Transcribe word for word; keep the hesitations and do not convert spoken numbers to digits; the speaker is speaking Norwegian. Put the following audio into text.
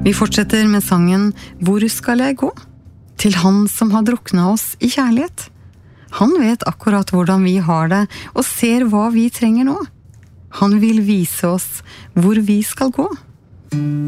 Vi fortsetter med sangen «Hvor skal jeg gå?» Til han som har druknet oss i kjærlighet. Han vet akkurat hvordan vi har det, og ser hva vi trenger nå. Han vil vise oss hvor vi skal gå.